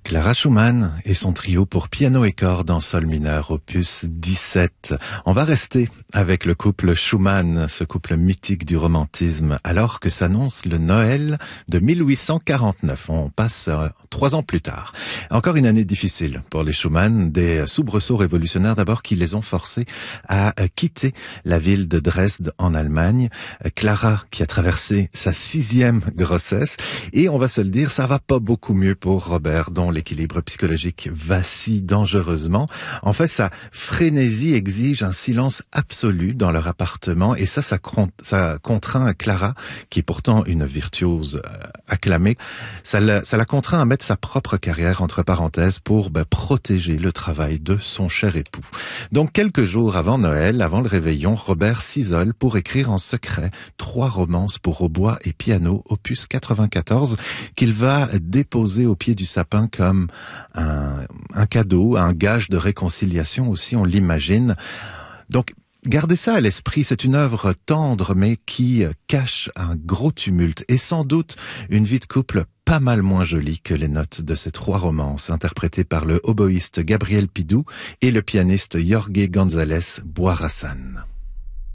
Clara Schumann et son trio pour piano et cordes en sol mineur, opus 17. On va rester avec le couple Schumann, ce couple mythique du romantisme, alors que s'annonce le Noël de 1849. On passe 3 ans plus tard. Encore une année difficile pour les Schumann, des soubresauts révolutionnaires d'abord qui les ont forcés à quitter la ville de Dresde en Allemagne. Clara qui a traversé sa 6e grossesse et on va se le dire, ça va pas beaucoup mieux pour Robert, dont l'équilibre psychologique vacille dangereusement. En fait, sa frénésie exige un silence absolu dans leur appartement et ça contraint Clara, qui est pourtant une virtuose acclamée, ça la contraint à mettre sa propre carrière entre parenthèses pour protéger le travail de son cher époux. Donc, quelques jours avant Noël, avant le réveillon, Robert s'isole pour écrire en secret 3 romances pour hautbois et piano, opus 94, qu'il va déposer au pied du sapin comme un cadeau, un gage de réconciliation aussi, on l'imagine. Donc, gardez ça à l'esprit, c'est une œuvre tendre mais qui cache un gros tumulte et sans doute une vie de couple pas mal moins jolie que les notes de ces 3 romances interprétées par le oboïste Gabriel Pidou et le pianiste Jorge González Boirassan.